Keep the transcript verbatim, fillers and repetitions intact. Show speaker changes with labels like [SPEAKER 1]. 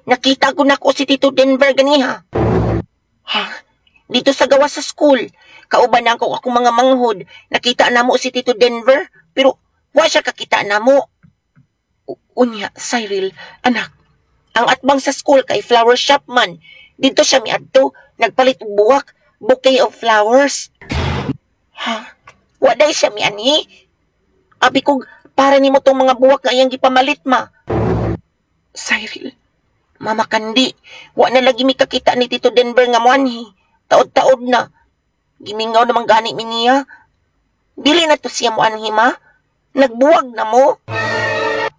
[SPEAKER 1] Nakita ko na ko si Tito Denver ganiha. Ha? Dito sa gawa sa school. Kauban na ako akong mga manghod. Nakita na mo si Tito Denver, pero wa siya kakita na mo. U- Unya, Cyril, anak, ang atbang sa school kay flower shop man. Dito siya miadto, nagpalit og buwak, bouquet of flowers. Ha? Wa day siya miani. Abi kog, para nimo tong mga buwak nga iyang gipamalit ma. Cyril, Mama Kandi, wa na lagi mi kakita ni Tito Denver nga muanhi. Taod-taod na. Gimingaw naman gani mi niya. Dili na to siya muanhi ma. Nagbuwag na mo.